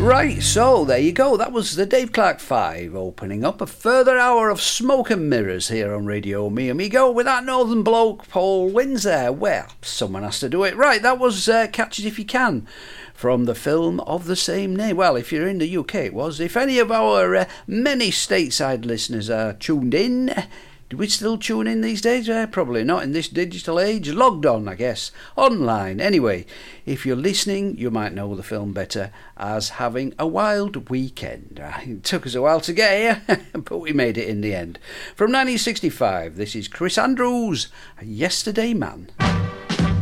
Right, so there you go. That was the Dave Clark 5 opening up a further hour of Smoke and Mirrors here on Radio Mi Amigo with that northern bloke Paul Windsor. Well, someone has to do it. Right, that was Catch It If You Can from the film of the same name. Well, if you're in the UK it was. If any of our many stateside listeners are tuned in, do we still tune in these days? Probably not in this digital age. Logged on, I guess. Online. Anyway, if you're listening, you might know the film better as Having a Wild Weekend. It took us a while to get here, but we made it in the end. From 1965, this is Chris Andrews, Yesterday Man.